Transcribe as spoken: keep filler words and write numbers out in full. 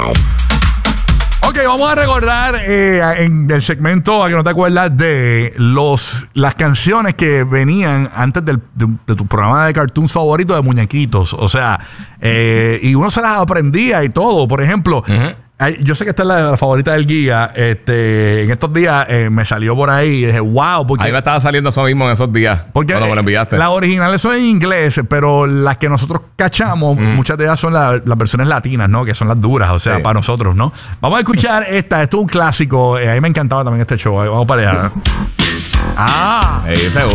Ok, vamos a recordar eh, en el segmento a que no te acuerdas de los las canciones que venían antes del, de, de tu programa de cartoons favorito de muñequitos. O sea, eh, y uno se las aprendía y todo. Por ejemplo, uh-huh. hay, yo sé que esta es la, la favorita del guía. Este, en estos días eh, me salió por ahí y dije, wow. Porque, ahí me estaba saliendo eso mismo en esos días. Porque cuando me lo enviaste. Las originales son en inglés, pero las que nosotros cachamos, mm. muchas de ellas son la, las versiones latinas, ¿no? Que son las duras, o sea, sí. para nosotros, ¿no? Vamos a escuchar esta. Esto es un clásico. Eh, a mí me encantaba también este show. Vamos para allá. Ah. Ese